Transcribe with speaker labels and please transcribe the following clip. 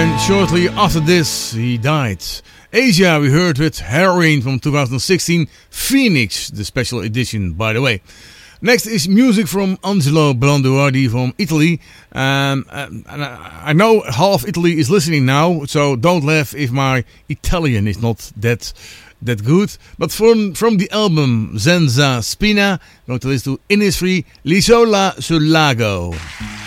Speaker 1: And shortly after this, he died. Asia, we heard with Heroin from 2016. Phoenix, the special edition, by the way. Next is music from Angelo Branduardi from Italy. And I know half Italy is listening now, so don't laugh if my Italian is not that good. But from the album Senza Spina, I'm going to listen to Innisfree, L'isola sul lago.